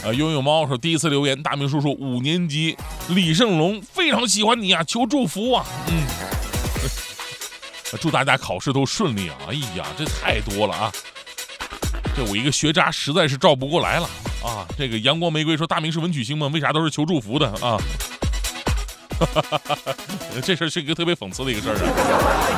拥有猫说第一次留言，大明叔叔5年级，李胜龙非常喜欢你啊，求祝福啊。祝大家考试都顺利啊！哎呀，这太多了啊！这我一个学渣实在是照不过来了啊！这个阳光玫瑰说大明是文曲星吗？为啥都是求祝福的啊？这事儿是一个特别讽刺的一个事儿啊。